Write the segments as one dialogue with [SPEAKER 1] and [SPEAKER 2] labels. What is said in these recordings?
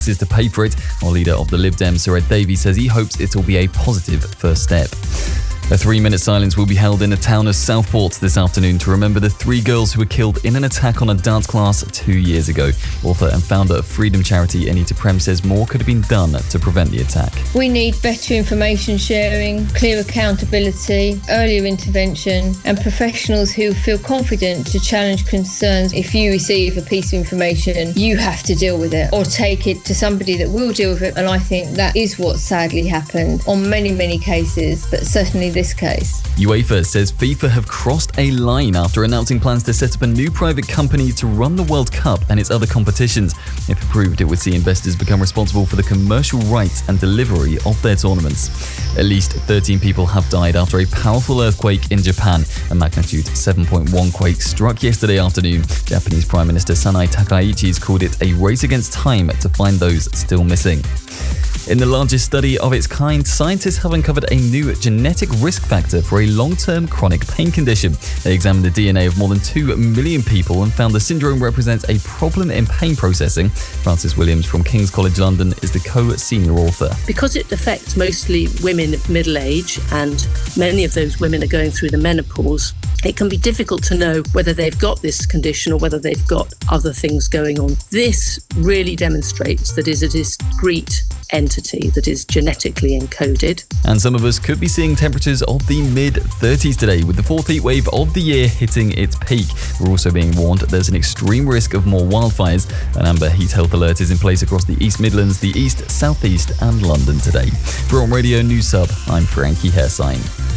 [SPEAKER 1] is to pay for it, while leader of the Lib Dems, Sir Ed Davey, says he hopes it'll be a positive first step. A 3-minute silence will be held in the town of Southport this afternoon to remember the 3 girls who were killed in an attack on a dance class 2 years ago. Author and founder of Freedom Charity, Anita Prem, says more could have been done to prevent the attack.
[SPEAKER 2] We need better information sharing, clear accountability, earlier intervention, and professionals who feel confident to challenge concerns. If you receive a piece of information, you have to deal with it or take it to somebody that will deal with it. And I think that is what sadly happened on many, many cases, but certainly this case.
[SPEAKER 1] UEFA says FIFA have crossed a line after announcing plans to set up a new private company to run the World Cup and its other competitions. If approved, it would see investors become responsible for the commercial rights and delivery of their tournaments. At least 13 people have died after a powerful earthquake in Japan. A magnitude 7.1 quake struck yesterday afternoon. Japanese Prime Minister Sanai Takaichi has called it a race against time to find those still missing. In the largest study of its kind, scientists have uncovered a new genetic risk factor for a long-term chronic pain condition. They examined the DNA of more than 2 million people and found the syndrome represents a problem in pain processing. Frances Williams from King's College London is the co-senior author.
[SPEAKER 3] Because it affects mostly women of middle age, and many of those women are going through the menopause, it can be difficult to know whether they've got this condition or whether they've got other things going on. This really demonstrates that it is a discrete entity that is genetically encoded.
[SPEAKER 1] And some of us could be seeing temperatures of the mid-30s today, with the 4th heat wave of the year hitting its peak. We're also being warned there's an extreme risk of more wildfires. An amber heat health alert is in place across the East Midlands, the East, South East and London today. For On Radio News Sub, I'm Frankie Hersign.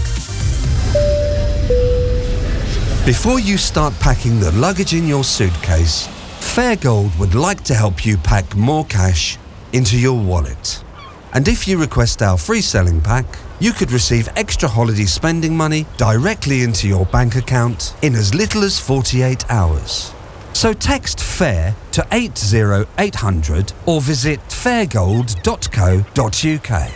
[SPEAKER 4] Before you start packing the luggage in your suitcase, Fairgold would like to help you pack more cash into your wallet. And if you request our free selling pack, you could receive extra holiday spending money directly into your bank account in as little as 48 hours. So text FAIR to 80800 or visit fairgold.co.uk.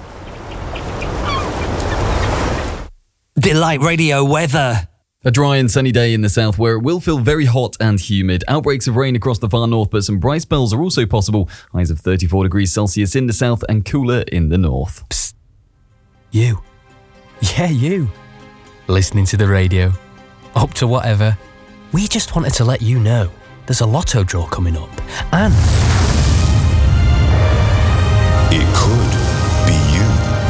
[SPEAKER 5] Delight Radio weather.
[SPEAKER 1] A dry and sunny day in the south where it will feel very hot and humid. Outbreaks of rain across the far north, but some bright spells are also possible. Highs of 34 degrees Celsius in the south and cooler in the north.
[SPEAKER 5] Psst. You. Yeah, you. Listening to the radio. Up to whatever. We just wanted to let you know there's a lotto draw coming up. And
[SPEAKER 6] it could be you.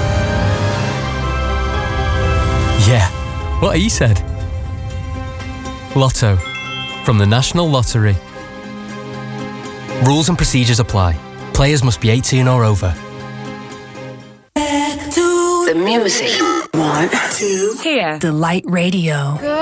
[SPEAKER 5] Yeah, what he said. Lotto, from the National Lottery. Rules and procedures apply. Players must be 18 or over.
[SPEAKER 7] Back to the music. 1, 2,
[SPEAKER 8] here. Delight Radio.